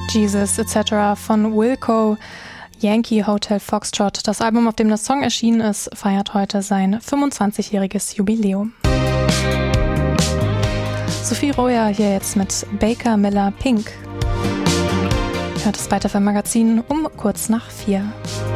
Jesus etc. von Wilco. Yankee Hotel Foxtrot, das Album, auf dem der Song erschienen ist, feiert heute sein 25-jähriges Jubiläum. Sophie Royer hier jetzt mit Baker Miller Pink. Hört das Weiter für Magazin um kurz nach 4.